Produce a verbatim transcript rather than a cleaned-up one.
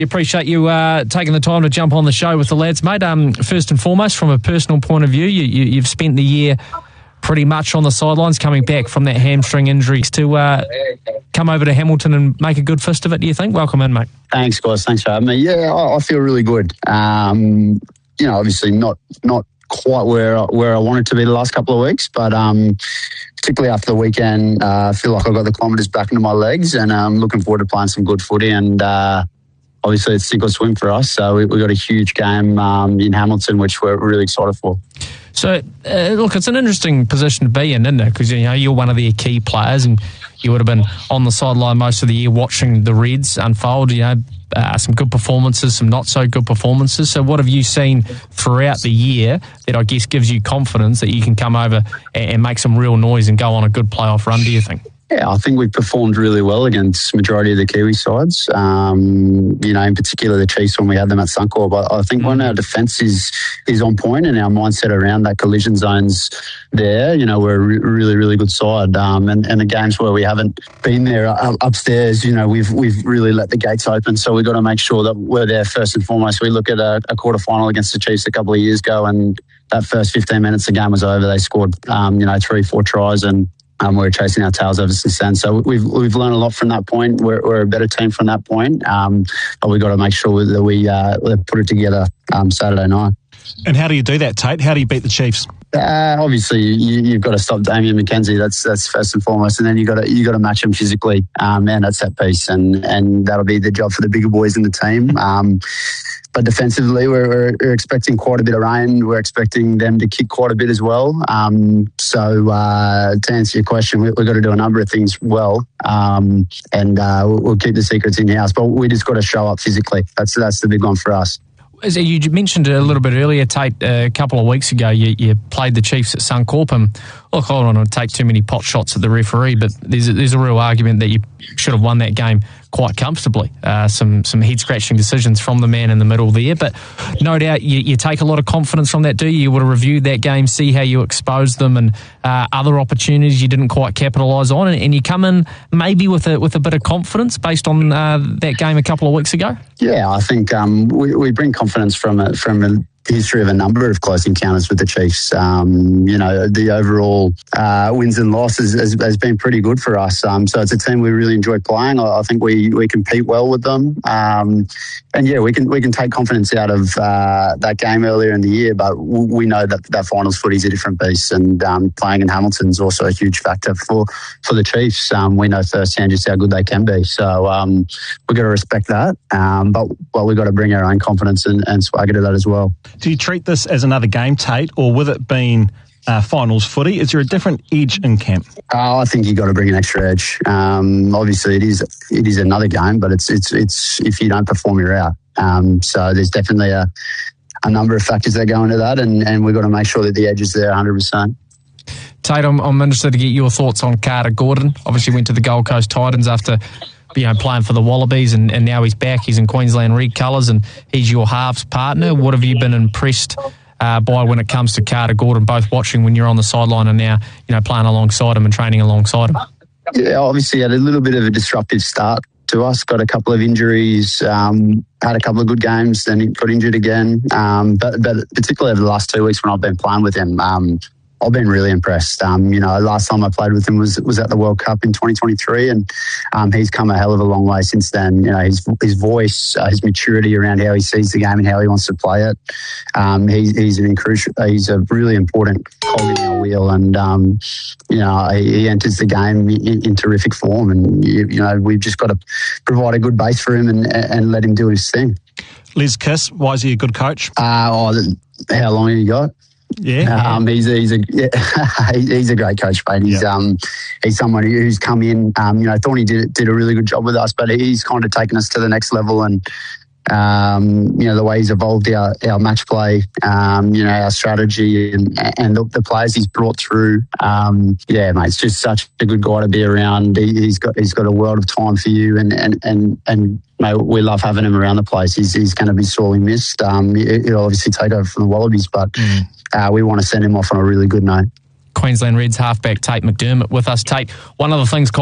Appreciate you uh, taking the time to jump on the show with the lads, mate. Um, first and foremost, from a personal point of view, you, you, you've spent the year pretty much on the sidelines, coming back from that hamstring injury to uh, come over to Hamilton and make a good fist of it, do you think? Welcome in, mate. Thanks, guys. Thanks for having me. Yeah, I, I feel really good. Um, you know, obviously not not quite where where I wanted to be the last couple of weeks, but um, particularly after the weekend, uh, I feel like I've got the kilometres back into my legs, and I'm um, looking forward to playing some good footy. And uh, obviously, it's sink or swim for us. So we, we've got a huge game um, in Hamilton, which we're really excited for. So, uh, look, it's an interesting position to be in, isn't it? Because, you know, you're one of their key players and you would have been on the sideline most of the year watching the Reds unfold, you know, uh, some good performances, some not so good performances. So what have you seen throughout the year that I guess gives you confidence that you can come over and, and make some real noise and go on a good playoff run, do you think? Yeah, I think we've performed really well against majority of the Kiwi sides. Um, you know, in particular the Chiefs when we had them at Suncorp. But I think when our defence is is on point and our mindset around that collision zone's there, you know, we're a re- really, really good side. Um, and, and the games where we haven't been there uh, upstairs, you know, we've we've really let the gates open. So we've got to make sure that we're there first and foremost. We look at a, a quarter final against the Chiefs a couple of years ago, and that first fifteen minutes the game was over. They scored, um, you know, three, four tries, and Um, we're chasing our tails ever since then. So we've we've learned a lot from that point. We're, we're a better team from that point. Um, but we've got to make sure that we uh, put it together um, Saturday night. And how do you do that, Tate? How do you beat the Chiefs? Uh, obviously, you, you've got to stop Damian McKenzie. That's that's first and foremost, and then you got to you got to match him physically, um, and that's that piece, and and that'll be the job for the bigger boys in the team. Um, But defensively, we're, we're, we're expecting quite a bit of rain. We're expecting them to kick quite a bit as well. Um, so uh, to answer your question, we, we've got to do a number of things well, um, and uh, we'll, we'll keep the secrets in-house. But we just got to show up physically. That's that's the big one for us. You mentioned it a little bit earlier, Tate, a couple of weeks ago, you, you played the Chiefs at Suncorp, and look, I don't want to take too many pot shots at the referee, but there's a, there's a real argument that you should have won that game quite comfortably. Uh, some some head-scratching decisions from the man in the middle there, but no doubt you, you take a lot of confidence from that, do you? You would have reviewed that game, see how you exposed them, and uh, other opportunities you didn't quite capitalise on, and, and you come in maybe with a with a bit of confidence based on uh, that game a couple of weeks ago? Yeah, I think um, we, we bring confidence from a, from a history of a number of close encounters with the Chiefs. Um, you know, the overall uh, wins and losses has, has been pretty good for us. Um, so it's a team we really enjoy playing. I, I think we, we compete well with them. Um, and yeah, we can we can take confidence out of uh, that game earlier in the year, but we know that that finals footy is a different beast, and um, playing in Hamilton is also a huge factor for, for the Chiefs. Um, we know firsthand just how good they can be. So um, we've got to respect that, um, but, but we've got to bring our own confidence and, and swagger to that as well. Do you treat this as another game, Tate, or with it being uh, finals footy, is there a different edge in camp? Oh, I think you've got to bring an extra edge. Um, obviously, it is it is another game, but it's it's it's if you don't perform, you're out. Um, so there's definitely a, a number of factors that go into that, and, and we've got to make sure that the edge is there one hundred percent. Tate, I'm, I'm interested to get your thoughts on Carter Gordon. Obviously went to the Gold Coast Titans after you know, playing for the Wallabies, and, and now he's back. He's in Queensland Red colours, and he's your halves partner. What have you been impressed uh, by when it comes to Carter Gordon, both watching when you're on the sideline and now, you know, playing alongside him and training alongside him? Yeah, obviously had a little bit of a disruptive start to us. Got a couple of injuries, um, had a couple of good games, then he got injured again. Um, but, but particularly over the last two weeks when I've been playing with him, um, I've been really impressed. Um, you know, last time I played with him was was at the World Cup in twenty twenty-three, and um, he's come a hell of a long way since then. You know, his his voice, uh, his maturity around how he sees the game and how he wants to play it. Um, he's he's an crucial, he's a really important cog in our wheel, and um, you know, he, he enters the game in, in terrific form. And you, you know, we've just got to provide a good base for him and and let him do his thing. Les Kiss, why is he a good coach? Uh, oh, how long have you got? Yeah, um, he's a, he's a yeah, he's a great coach, mate. He's yeah. um he's someone who's come in. Um, you know, Thorny did did a really good job with us, but he's kind of taken us to the next level, and um, you know, the way he's evolved our, our match play, um, you know, our strategy, and and the, the players he's brought through. Um, yeah, mate, it's just such a good guy to be around. He, he's got he's got a world of time for you, and and and and. Mate, we love having him around the place. He's, he's going to be sorely missed. Um, he'll obviously take over from the Wallabies, but mm. uh, we want to send him off on a really good note. Queensland Reds halfback Tate McDermott with us. Tate, one of the things